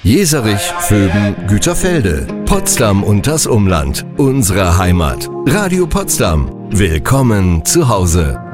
Jeserich, Vöben, Güterfelde, Potsdam und das Umland. Unsere Heimat. Radio Potsdam. Willkommen zu Hause.